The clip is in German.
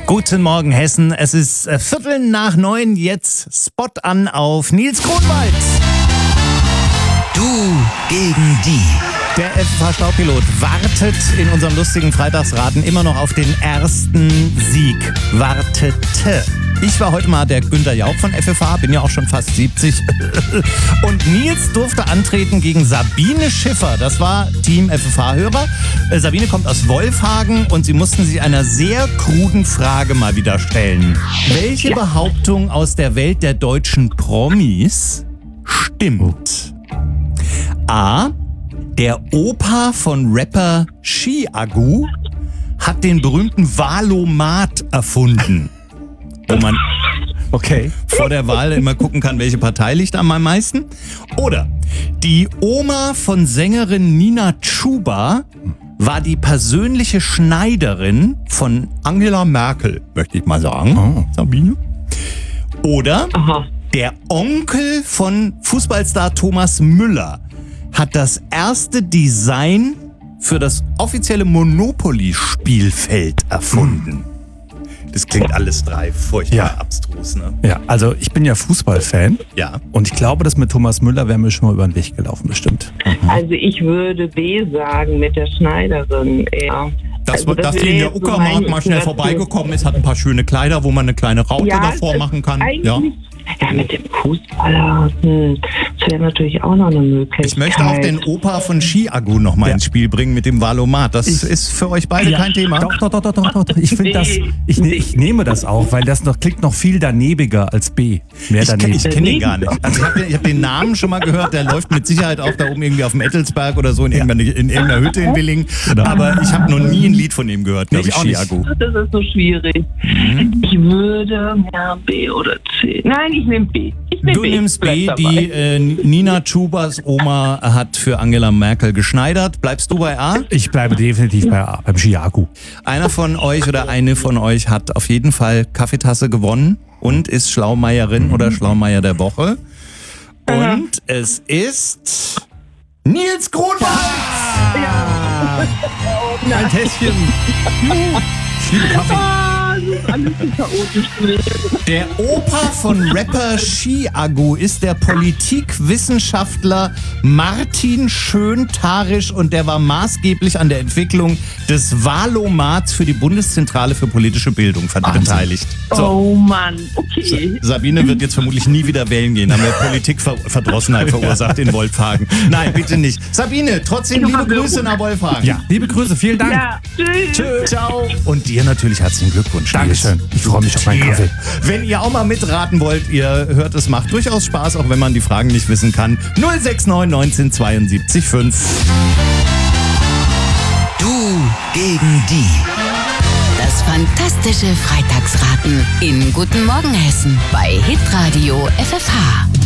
Guten Morgen, Hessen. Es ist 8:45. Jetzt Spot an auf Nils Kronwald. Du gegen die. Der FFH-Staubpilot wartet in unserem lustigen Freitagsraten immer noch auf den ersten Sieg. Wartete. Ich war heute mal der Günther Jauch von FFH, bin ja auch schon fast 70. Und Nils durfte antreten gegen Sabine Schiffer. Das war Team FFH-Hörer. Sabine kommt aus Wolfhagen und sie mussten sich einer sehr kruden Frage mal wieder stellen. Welche Behauptung aus der Welt der deutschen Promis stimmt? A. Der Opa von Rapper Chiago hat den berühmten Valomat erfunden. Wo man vor der Wahl immer gucken kann, welche Partei liegt am meisten. Oder die Oma von Sängerin Nina Chuba war die persönliche Schneiderin von Angela Merkel, möchte ich mal sagen. Sabine. Oder der Onkel von Fußballstar Thomas Müller hat das erste Design für das offizielle Monopoly-Spielfeld erfunden. Das klingt alles drei furchtbar abstrus, ne? Ja, also ich bin ja Fußballfan. Ja. Und ich glaube, das mit Thomas Müller wäre mir schon mal über den Weg gelaufen, bestimmt. Also ich würde B sagen mit der Schneiderin eher. Dass die in der Uckermark mal schnell vorbeigekommen ist, hat ein paar schöne Kleider, wo man eine kleine Raute davor machen kann. Ja, mit dem Fußballer, das wäre natürlich auch noch eine Möglichkeit. Ich möchte auch den Opa von Chiago noch mal ins Spiel bringen mit dem Valomat. Das ist für euch beide kein Thema. Doch. Ich finde das, ich nehme das auch, weil das klingt noch viel danebiger als B. Ich kenne den gar nicht. Also ich hab den Namen schon mal gehört, der läuft mit Sicherheit auch da oben irgendwie auf dem Ettelsberg oder so in irgendeiner Hütte in Willingen. Genau. Aber ich habe noch nie ein Lied von ihm gehört, glaube ich, Chiago. Das ist so schwierig. Ich würde B oder C. Nein, ich nehme B. Du nimmst B, die Nina Chubas Oma hat für Angela Merkel geschneidert. Bleibst du bei A? Ich bleibe definitiv bei A, beim Chiago. Einer von euch oder eine von euch hat auf jeden Fall Kaffeetasse gewonnen und ist Schlaumeierin oder Schlaumeier der Woche. Und es ist Nils Kronwald! Ein Tässchen. Ich liebe Kaffee. Der Opa von Rapper Chiago ist der Politikwissenschaftler Martin Schön-Tarisch und der war maßgeblich an der Entwicklung des Valomats für die Bundeszentrale für politische Bildung beteiligt. So. Oh Mann, okay. Sabine wird jetzt vermutlich nie wieder wählen gehen, haben wir Politikverdrossenheit verursacht in Wolfhagen. Nein, bitte nicht. Sabine, trotzdem liebe Grüße nach Wolfhagen. Ja, liebe Grüße, vielen Dank. Ja, tschüss. Ciao. Und dir natürlich herzlichen Glückwunsch. Dankeschön. Ich freue mich auf meinen Kaffee. Wenn ihr auch mal mitraten wollt, ihr hört, es macht durchaus Spaß, auch wenn man die Fragen nicht wissen kann. 069 19 72 5. Du gegen die. Das fantastische Freitagsraten in Guten Morgen Hessen bei Hitradio FFH.